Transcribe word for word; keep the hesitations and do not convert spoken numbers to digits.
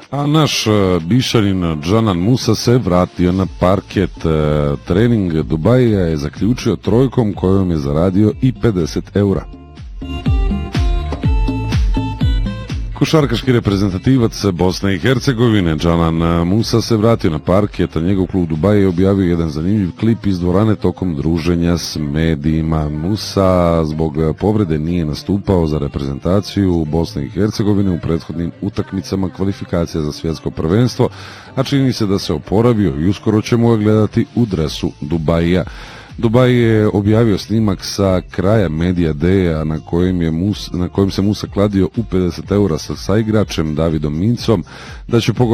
A naš Bišanin Džanan Musa se vratio na parket. Trening Dubaija je zaključio trojkom kojom je zaradio i pedeset eura. Košarkaški reprezentativac Bosne i Hercegovine Džanan Musa se vratio na parket, a njegov klub Dubai je objavio jedan zanimljiv klip iz dvorane tokom druženja s medijima. Musa zbog povrede nije nastupao za reprezentaciju Bosne i Hercegovine u prethodnim utakmicama kvalifikacija za svjetsko prvenstvo, a čini se da se oporavio i uskoro ćemo ga gledati u dresu Dubaija. Dubai je objavio snimak sa kraja Media Day-a na kojem, je Mus, na kojem se Musa kladio u pedeset eura sa saigračem Davidom Mincom da će pogoditi